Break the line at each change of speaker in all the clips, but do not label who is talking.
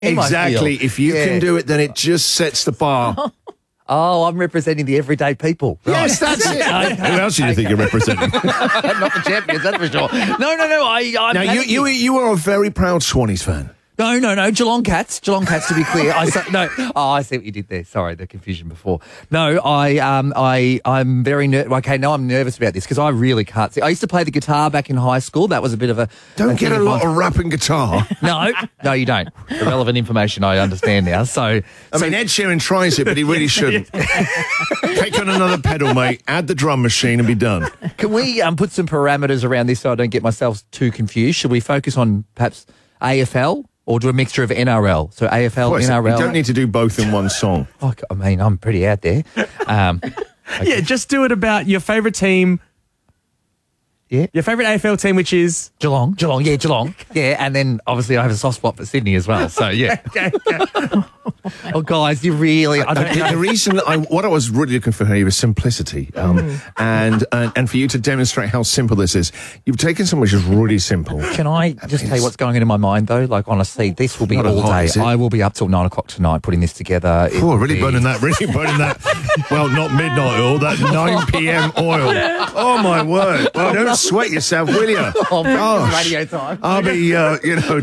in my
Exactly.
field.
If you can do it, then it just sets the bar.
Oh, I'm representing the everyday people.
Yes, that's it. Who else do you think you're representing?
Not the champions, that's for sure. No. I'm
Now, you are a very proud Swannies fan.
No. Geelong Cats, to be clear. I see what you did there. Sorry, the confusion before. No, I'm very I'm nervous about this because I really can't see. I used to play the guitar back in high school. That was a bit of a...
Don't get a lot of rap and guitar.
No, you don't. Irrelevant information, I understand now.
I mean, Ed Sheeran tries it, but he really shouldn't. Take on another pedal, mate. Add the drum machine and be done.
Can we put some parameters around this so I don't get myself too confused? Should we focus on perhaps AFL? Or do a mixture of NRL? So AFL, NRL.
You don't need to do both in one song.
Oh, I mean, I'm pretty out there. Okay.
Yeah, just do it about your favourite team.
Yeah.
Your favourite AFL team, which is?
Geelong. Yeah, and then obviously I have a soft spot for Sydney as well. So, yeah.
Okay.
Oh, guys, you really...
The reason what I was really looking for here is simplicity. And for you to demonstrate how simple this is, you've taken something which is really simple.
Can I just tell you what's going on in my mind, though? Like, honestly, this will be all day. I will be up till 9 o'clock tonight putting this together.
Really burning that. Well, not midnight oil, that 9 p.m. oil. Oh, my word. Well, don't sweat yourself, will you?
Oh, gosh. Radio time.
I'll be, till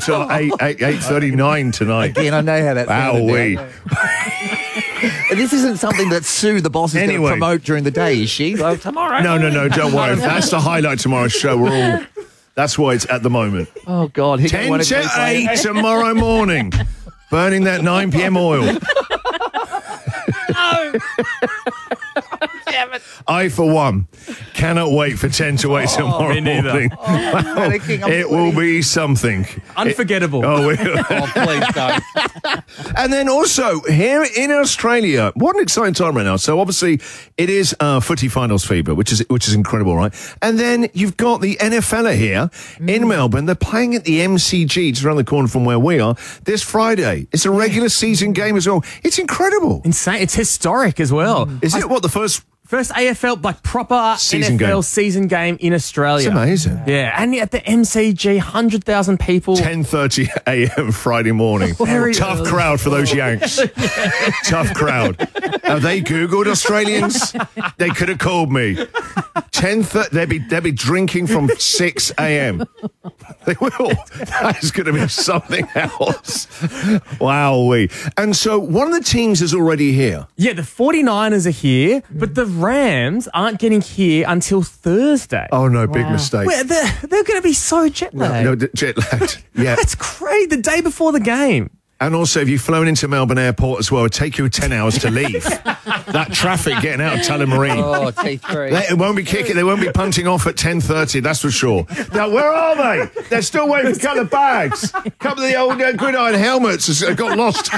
8:39 tonight.
Again, I know how that's
Wowee.
This isn't something that Sue, the boss, is going to promote during the day, is she? Well, tomorrow.
No, don't worry. If that's the highlight of tomorrow's show, that's why it's at the moment.
Oh, God.
10 to 8 tomorrow morning. Burning that 9 p.m. oil.
No. Damn it.
I, for one, cannot wait for 10 to 8 tomorrow morning. It will be something.
Unforgettable.
Please don't.
And then also, here in Australia, what an exciting time right now. So obviously, it is footy finals fever, which is incredible, right? And then you've got the NFL here in Melbourne. They're playing at the MCG, just around the corner from where we are, this Friday. It's a regular season game as well. It's incredible.
Insane. It's historic as well.
Is it the first
AFL, like proper NFL season game in Australia.
It's amazing.
Yeah, and at the MCG, 100,000 people.
10:30 a.m. Friday morning. Tough crowd for those Yanks. Tough crowd. Have they Googled Australians? They could have called me. 10:30. They'll be drinking from 6 a.m. They will. That is going to be something else. Wowee. And so one of the teams is already here.
Yeah, the 49ers are here, but the Rams aren't getting here until Thursday.
Oh, no, big mistake.
Well, they're going to be so jet lagged.
No, jet lagged. Yeah.
That's crazy. The day before the game.
And also, if you've flown into Melbourne Airport as well, it'll take you 10 hours to leave. That traffic getting out of Tullamarine.
Oh, T3.
It won't be kicking. They won't be punting off at 10:30, that's for sure. Now, where are they? They're still waiting for a couple of bags. A couple of the old gridiron helmets got lost.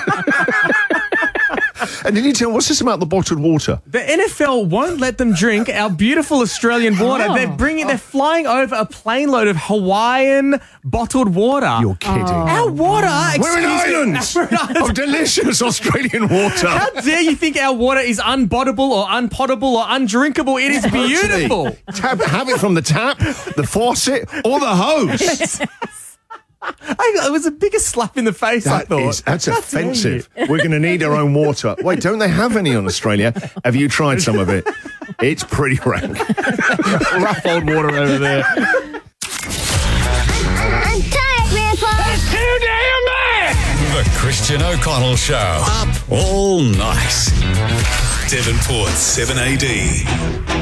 And did you tell what's this about the bottled water?
The NFL won't let them drink our beautiful Australian water. They're flying over a plane load of Hawaiian bottled water.
You're kidding.
Our water.
We're in Ireland of delicious Australian water.
How dare you think our water is unbottable or unpotable or undrinkable? It is beautiful.
Have it from the tap, the faucet, or the hose.
It was the biggest slap in the face, I thought.
That's offensive. We're going to need our own water. Wait, don't they have any in Australia? Have you tried some of it? It's pretty rank.
Rough old water over there.
I'm tired, Grandpa.
That's too damn bad. The Christian O'Connell Show. Up all night. Devonport 7AD.